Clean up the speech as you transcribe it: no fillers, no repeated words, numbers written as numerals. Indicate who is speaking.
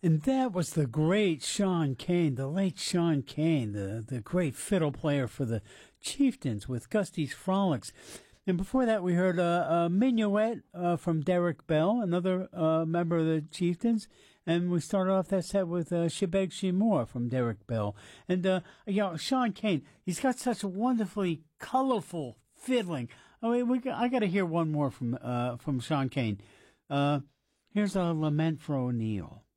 Speaker 1: And that was the great Sean Kane, the late Sean Kane, the great fiddle player for the Chieftains with Gusty's Frolics. And before that, we heard a minuet from Derek Bell, another member of the Chieftains. And we started off that set with Shebeg Shemore from Derek Bell. And, Sean Kane, he's got such a wonderfully colorful fiddling. I mean, I got to hear one more from Sean Kane. Here's a Lament for O'Neill.